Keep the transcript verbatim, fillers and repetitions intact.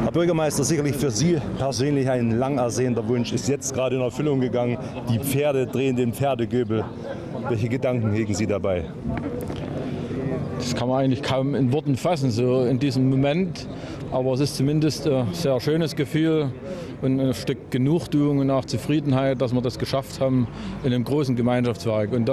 Herr Bürgermeister, sicherlich für Sie persönlich ein lang ersehnter Wunsch ist jetzt gerade in Erfüllung gegangen. Die Pferde drehen den Pferdegöbel. Welche Gedanken hegen Sie dabei? Das kann man eigentlich kaum in Worten fassen, so in diesem Moment. Aber es ist zumindest ein sehr schönes Gefühl und ein Stück Genugtuung und auch Zufriedenheit, dass wir das geschafft haben in einem großen Gemeinschaftswerk. Und